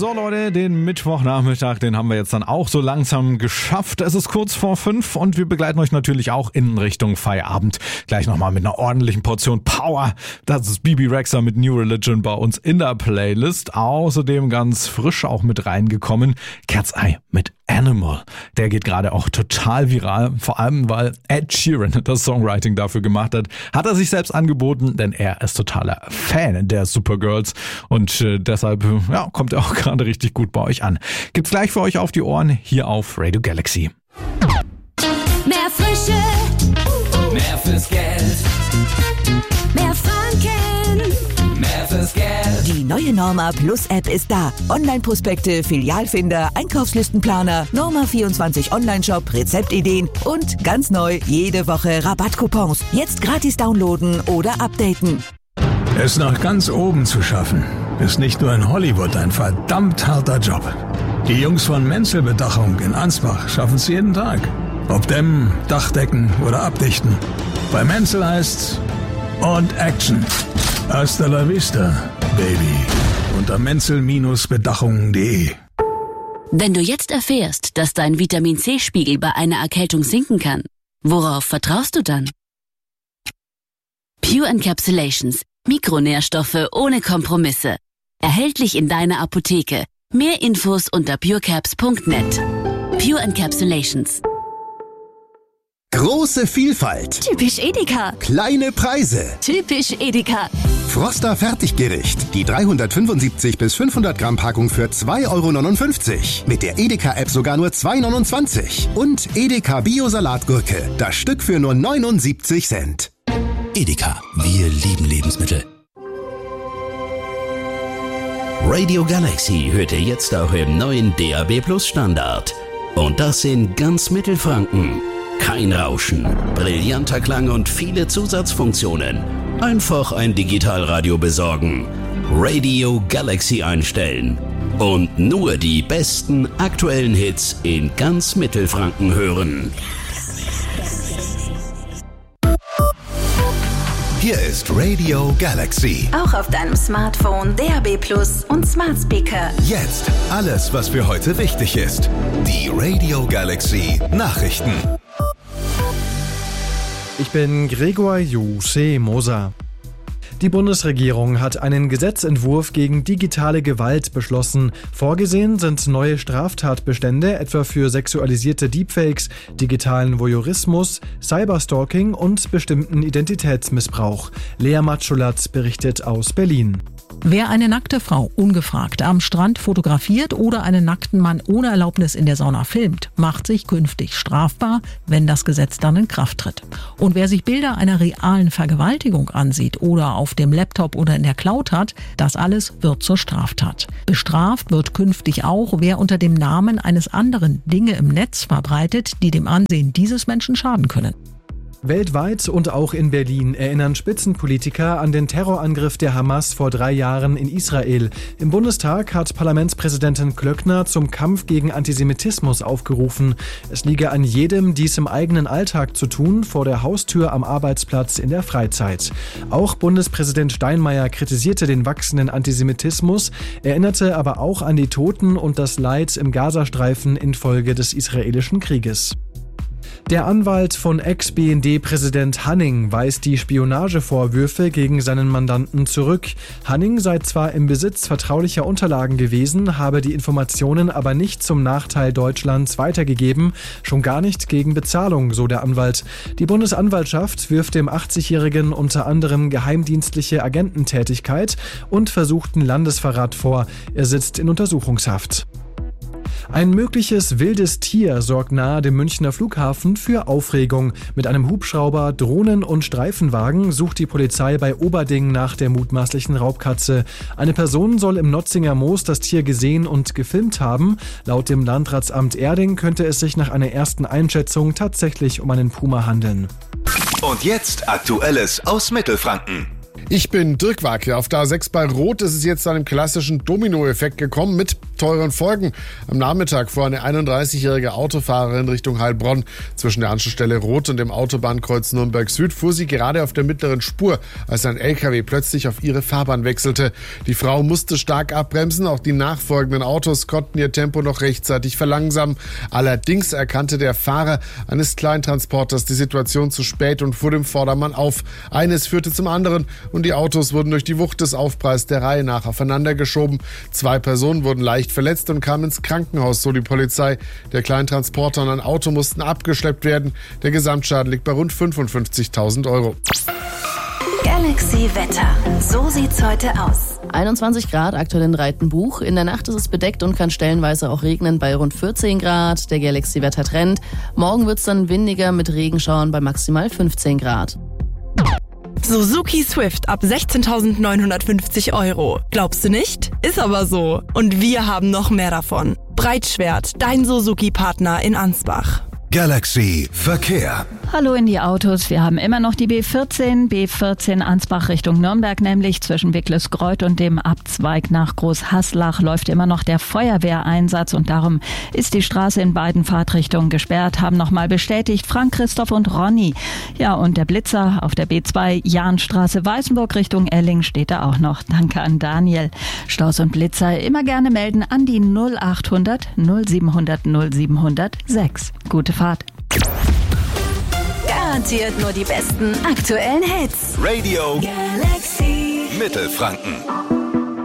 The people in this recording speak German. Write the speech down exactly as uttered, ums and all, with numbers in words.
So Leute, den Mittwochnachmittag, den haben wir jetzt dann auch so langsam geschafft. Es ist kurz vor fünf und wir begleiten euch natürlich auch in Richtung Feierabend. Gleich nochmal mit einer ordentlichen Portion Power. Das ist Bibi Rexha mit New Religion bei uns in der Playlist. Außerdem ganz frisch auch mit reingekommen Cat's Eye mit Animal. Der geht gerade auch total viral, vor allem weil Ed Sheeran das Songwriting dafür gemacht hat. Hat er sich selbst angeboten, denn er ist totaler Fan der Supergirls und äh, deshalb ja, kommt er auch gerade richtig gut bei euch an. Gibt's gleich für euch auf die Ohren hier auf Radio Galaxy. Mehr Frische, mehr fürs Geld, mehr Franken, mehr fürs Geld. Die neue Norma Plus App ist da. Online-Prospekte, Filialfinder, Einkaufslistenplaner, Norma vierundzwanzig Online-Shop, Rezeptideen und ganz neu jede Woche Rabattcoupons. Jetzt gratis downloaden oder updaten. Es nach ganz oben zu schaffen, ist nicht nur in Hollywood ein verdammt harter Job. Die Jungs von Menzel Bedachung in Ansbach schaffen es jeden Tag. Ob dämmen, Dachdecken oder abdichten. Bei Menzel heißt's und Action. Hasta la vista, Baby. Unter menzel Bedachung punkt de. Wenn du jetzt erfährst, dass dein Vitamin-C-Spiegel bei einer Erkältung sinken kann, worauf vertraust du dann? Pure Encapsulations. Mikronährstoffe ohne Kompromisse. Erhältlich in deiner Apotheke. Mehr Infos unter purecaps punkt net. Pure Encapsulations. Große Vielfalt. typisch Edeka, Kleine Preise. typisch Edeka. Froster Fertiggericht. Die dreihundertfünfundsiebzig bis fünfhundert Gramm Packung für zwei Euro neunundfünfzig. Mit der Edeka-App sogar nur zwei Euro neunundzwanzig. Und Edeka Bio-Salatgurke. Das Stück für nur neunundsiebzig Cent. Edeka, wir lieben Lebensmittel. Radio Galaxy hört ihr jetzt auch im neuen D A B Plus Standard. Und das in ganz Mittelfranken. Kein Rauschen, brillanter Klang und viele Zusatzfunktionen. Einfach ein Digitalradio besorgen, Radio Galaxy einstellen und nur die besten aktuellen Hits in ganz Mittelfranken hören. Hier ist Radio Galaxy. Auch auf deinem Smartphone, D A B Plus und Smart Speaker. Jetzt alles, was für heute wichtig ist. Die Radio Galaxy Nachrichten. Ich bin Gregor Jose Moser. Die Bundesregierung hat einen Gesetzentwurf gegen digitale Gewalt beschlossen. Vorgesehen sind neue Straftatbestände, etwa für sexualisierte Deepfakes, digitalen Voyeurismus, Cyberstalking und bestimmten Identitätsmissbrauch. Lea Matschulat berichtet aus Berlin. Wer eine nackte Frau ungefragt am Strand fotografiert oder einen nackten Mann ohne Erlaubnis in der Sauna filmt, macht sich künftig strafbar, wenn das Gesetz dann in Kraft tritt. Und wer sich Bilder einer realen Vergewaltigung ansieht oder auf dem Laptop oder in der Cloud hat, das alles wird zur Straftat. Bestraft wird künftig auch, wer unter dem Namen eines anderen Dinge im Netz verbreitet, die dem Ansehen dieses Menschen schaden können. Weltweit und auch in Berlin erinnern Spitzenpolitiker an den Terrorangriff der Hamas vor drei Jahren in Israel. Im Bundestag hat Parlamentspräsidentin Klöckner zum Kampf gegen Antisemitismus aufgerufen. Es liege an jedem, dies im eigenen Alltag zu tun, vor der Haustür, am Arbeitsplatz, in der Freizeit. Auch Bundespräsident Steinmeier kritisierte den wachsenden Antisemitismus, erinnerte aber auch an die Toten und das Leid im Gazastreifen infolge des israelischen Krieges. Der Anwalt von Ex-B N D-Präsident Hanning weist die Spionagevorwürfe gegen seinen Mandanten zurück. Hanning sei zwar im Besitz vertraulicher Unterlagen gewesen, habe die Informationen aber nicht zum Nachteil Deutschlands weitergegeben, schon gar nicht gegen Bezahlung, so der Anwalt. Die Bundesanwaltschaft wirft dem achtzigjährigen unter anderem geheimdienstliche Agententätigkeit und versuchten Landesverrat vor. Er sitzt in Untersuchungshaft. Ein mögliches wildes Tier sorgt nahe dem Münchner Flughafen für Aufregung. Mit einem Hubschrauber, Drohnen und Streifenwagen sucht die Polizei bei Oberding nach der mutmaßlichen Raubkatze. Eine Person soll im Notzinger Moos das Tier gesehen und gefilmt haben. Laut dem Landratsamt Erding könnte es sich nach einer ersten Einschätzung tatsächlich um einen Puma handeln. Und jetzt Aktuelles aus Mittelfranken. Ich bin Dirk Wacke. Auf der A sechs bei Rot ist es jetzt zu einem klassischen Dominoeffekt gekommen mit teuren Folgen. Am Nachmittag fuhr eine einunddreißigjährige Autofahrerin Richtung Heilbronn. Zwischen der Anschlussstelle Rot und dem Autobahnkreuz Nürnberg Süd fuhr sie gerade auf der mittleren Spur, als ein L K W plötzlich auf ihre Fahrbahn wechselte. Die Frau musste stark abbremsen. Auch die nachfolgenden Autos konnten ihr Tempo noch rechtzeitig verlangsamen. Allerdings erkannte der Fahrer eines Kleintransporters die Situation zu spät und fuhr dem Vordermann auf. Eines führte zum anderen und die Autos wurden durch die Wucht des Aufpralls der Reihe nach aufeinander geschoben. Zwei Personen wurden leicht verletzt und kamen ins Krankenhaus, so die Polizei. Der Kleintransporter und ein Auto mussten abgeschleppt werden. Der Gesamtschaden liegt bei rund fünfundfünfzigtausend Euro. Galaxy Wetter. So sieht's heute aus. einundzwanzig Grad aktuell in Reitenbuch. In der Nacht ist es bedeckt und kann stellenweise auch regnen bei rund vierzehn Grad. Der Galaxy Wetter Trend. Morgen wird's dann windiger mit Regenschauern bei maximal fünfzehn Grad. Suzuki Swift ab sechzehntausendneunhundertfünfzig Euro. Glaubst du nicht? Ist aber so. Und wir haben noch mehr davon. Breitschwert, dein Suzuki-Partner in Ansbach. Galaxy Verkehr. Hallo in die Autos. Wir haben immer noch die B vierzehn, B vierzehn Ansbach Richtung Nürnberg, nämlich zwischen Wicklesgreuth und dem Abzweig nach Großhaslach läuft immer noch der Feuerwehreinsatz und darum ist die Straße in beiden Fahrtrichtungen gesperrt, haben nochmal bestätigt Frank, Christoph und Ronny. Ja, und der Blitzer auf der B zwei Jahnstraße Weißenburg Richtung Elling steht da auch noch. Danke an Daniel. Staus und Blitzer immer gerne melden an die null achthundert null siebenhundert null siebenhundert sechs. Gute Fahrt. Garantiert nur die besten aktuellen Hits. Radio Galaxy Mittelfranken.